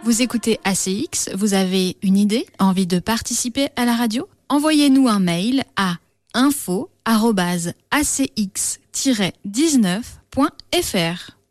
Vous écoutez ACX, vous avez une idée, envie de participer à la radio? Envoyez-nous un mail à info@acx-19.fr.